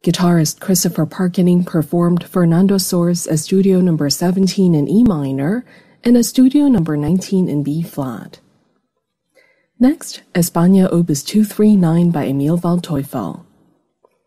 Guitarist Christopher Parkening performed Fernando Soares Estudio No. 17 in E minor and Estudio No. 19 in B flat. Next, España Opus 239 by Emil van Teufel.